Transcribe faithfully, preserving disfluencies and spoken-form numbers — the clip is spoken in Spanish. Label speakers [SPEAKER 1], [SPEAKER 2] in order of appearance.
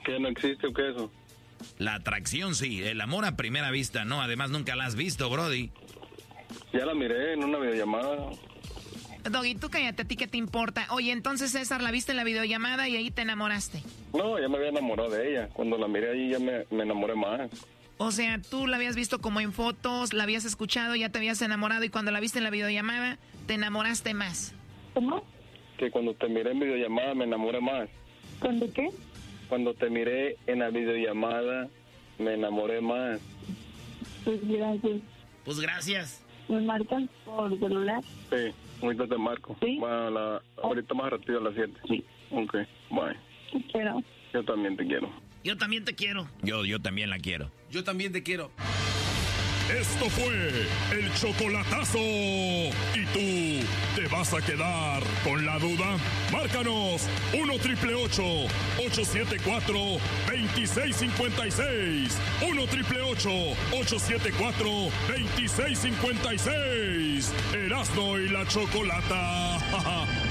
[SPEAKER 1] ¿Que no existe o qué es eso?
[SPEAKER 2] La atracción sí, el amor a primera vista no, además nunca la has visto, Brody.
[SPEAKER 1] Ya la miré en una videollamada.
[SPEAKER 3] Doggy, tú cállate, ¿a ti qué te importa? Oye, entonces César, la viste en la videollamada y ahí te enamoraste.
[SPEAKER 1] No, ya me había enamorado de ella. Cuando la miré ahí ya me, me enamoré más.
[SPEAKER 3] O sea, tú la habías visto como en fotos, la habías escuchado, ya te habías enamorado y cuando la viste en la videollamada, te enamoraste más.
[SPEAKER 4] ¿Cómo?
[SPEAKER 1] Que cuando te miré en videollamada me enamoré más.
[SPEAKER 4] ¿Cuándo qué?
[SPEAKER 1] Cuando te miré en la videollamada me enamoré más.
[SPEAKER 4] Pues gracias.
[SPEAKER 2] Pues gracias.
[SPEAKER 4] ¿Me marcan por celular?
[SPEAKER 1] Sí, ahorita te marco.
[SPEAKER 4] Sí.
[SPEAKER 1] Bueno, la, ahorita más rápido a las siete.
[SPEAKER 4] Sí.
[SPEAKER 1] Ok, bye.
[SPEAKER 4] Te quiero.
[SPEAKER 1] Yo también te quiero.
[SPEAKER 2] Yo también te quiero. Yo, yo también la quiero.
[SPEAKER 5] Yo también te quiero.
[SPEAKER 6] Esto fue el chocolatazo. ¿Y tú te vas a quedar con la duda? Márcanos uno triple ocho, ocho siete cuatro, dos seis cinco seis. uno triple ocho, ocho siete cuatro, dos seis cinco seis. Erasmo y la Chocolata.